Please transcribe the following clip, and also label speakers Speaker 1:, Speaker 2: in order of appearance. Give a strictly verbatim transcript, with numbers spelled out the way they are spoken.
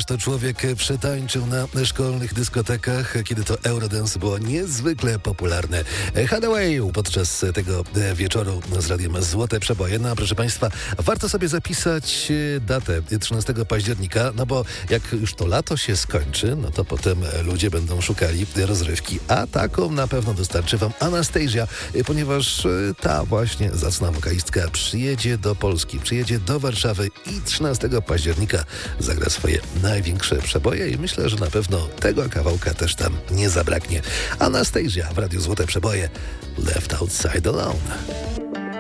Speaker 1: to człowiek przetańczył na szkolnych dyskotekach, kiedy to Eurodance było niezwykle popularne. Hathaway podczas tego wieczoru z radiem Złote Przeboje. No, proszę Państwa, warto sobie zapisać datę trzynastego października, no bo jak już to lato się skończy, no to potem ludzie będą szukali rozrywki, a taką na pewno dostarczy Wam Anastasia, ponieważ ta właśnie zacna wokalistka przyjedzie do Polski, przyjedzie do Warszawy i trzynastego października zagra swoje największe przeboje i myślę, że na pewno tego kawałka też tam nie zabraknie. Anastasia w Radiu Złote Przeboje, Left Outside Alone.